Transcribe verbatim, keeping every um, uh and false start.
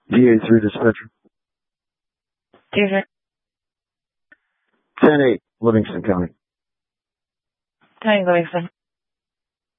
D A three dispatcher. ten eight, Livingston County. County Livingston.